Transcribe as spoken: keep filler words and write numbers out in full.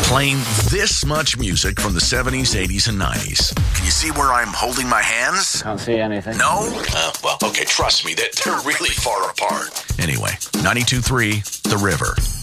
playing this much music from the seventies, eighties, and nineties. Can you see where I'm holding my hands? Can't see anything. No? Uh, well, okay, trust me, that they're really far apart. Anyway, ninety-two point three The River.